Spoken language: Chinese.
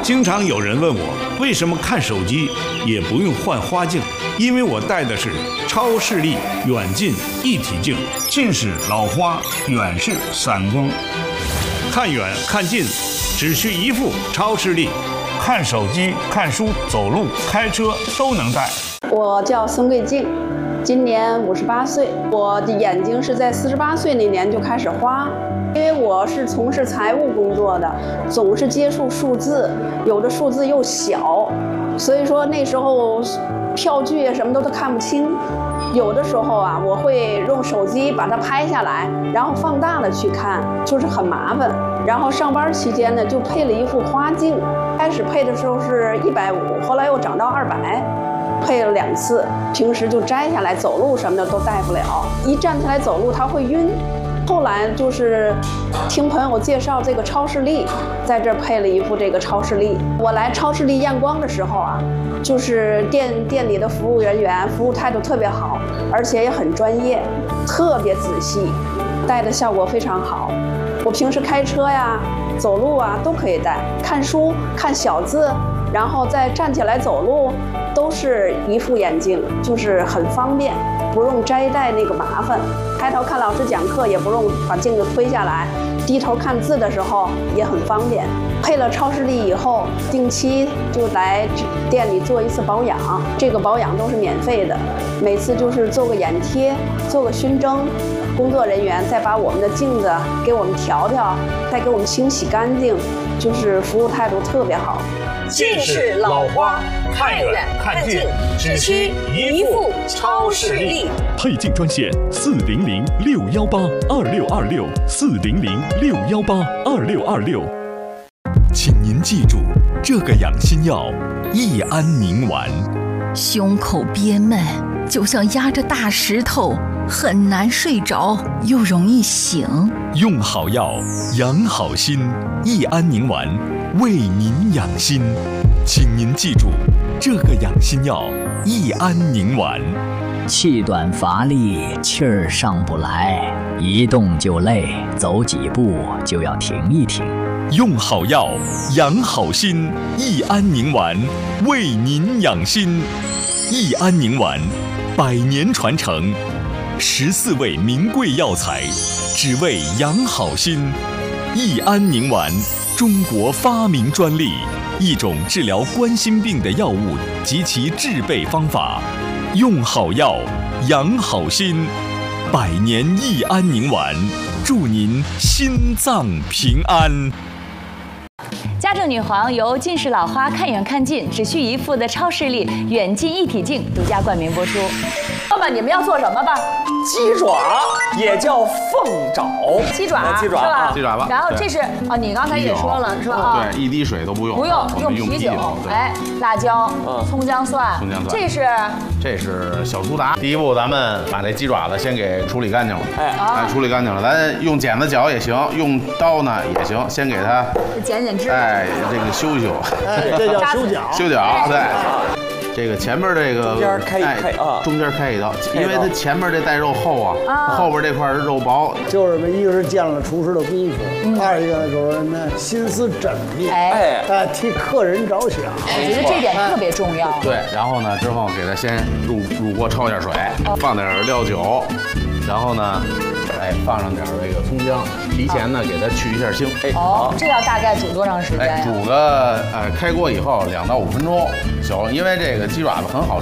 经常有人问我，为什么看手机也不用换花镜？因为我戴的是超视力远近一体镜，近视老花，远视散光，看远看近只需一副超视力，看手机、看书、走路、开车都能戴。 我叫孙桂静，今年58岁。我的眼睛是在48岁那年就开始花。因为我是从事财务工作的，总是接触数字，有的数字又小，所以说那时候票据什么都看不清。有的时候啊，我会用手机把它拍下来，然后放大了去看，就是很麻烦。然后上班期间呢，就配了一副花镜，开始配的时候是150，后来又涨到200。配了2次，平时就摘下来走路什么的都戴不了，一站起来走路它会晕。后来就是听朋友介绍这个超视力，在这儿配了一副这个超视力。我来超视力验光的时候啊，就是店里的服务人员服务态度特别好，而且也很专业，特别仔细，戴的效果非常好。我平时开车呀、走路啊都可以戴，看书、看小字，然后再站起来走路，都是一副眼镜，就是很方便，不用摘戴那个麻烦。抬头看老师讲课也不用把镜子推下来，低头看字的时候也很方便。配了超视力以后，定期就来店里做一次保养，这个保养都是免费的，每次就是做个眼贴，做个熏蒸，工作人员再把我们的镜子给我们调调，再给我们清洗干净，就是服务态度特别好。 近视老花，看远看近，只需一副超视力。 配镜专线400-618-2626，400-618-2626。请您记住，这个养心药益安宁丸。 胸口憋闷，就像压着大石头，很难睡着，又容易醒。 用好药，养好心，益安宁丸为您养心。请您记住，这个养心药益安宁丸。 气短乏力，气儿上不来，一动就累，走几步就要停一停。 用好药，养好心，益安宁丸为您养心。益安宁丸100年传承，14味名贵药材，只为养好心。益安宁丸，中国发明专利，一种治疗冠心病的药物及其制备方法。用好药，养好心，100年益安宁丸，祝您心脏平安。 家政女皇由近视老花看远看近只需一副的超视力远近一体镜独家冠名播出。 老板，你们要做什么吧？鸡爪也叫凤爪， 鸡爪鸡爪是吧？ 鸡爪吧。 然后这是啊，你刚才也说了是吧？啊， 对，一滴水都不用， 不用，用啤酒，哎，辣椒、葱姜蒜，这是小苏打。第一步，咱们把这鸡爪子先给处理干净了，处理干净了，咱用剪子绞也行，用刀呢也行，先给它剪汁， 哎，这个修修， 这叫修脚， 修脚，对。这个前面这个中间开啊， 中间开一刀，因为它前面这带肉厚啊，后边这块是肉薄。 就是一个是见了厨师的功夫，二一个呢就是什么心思缜密，替客人着想。 我觉得这点特别重要。 对，然后呢之后给它先入锅焯下水，放点料酒，然后呢，哎放上点这个葱姜，提前呢给它去一下腥。 哦，这要大概煮多长时间呀？ 煮个开锅以后2到5分钟。因为这个鸡爪子很好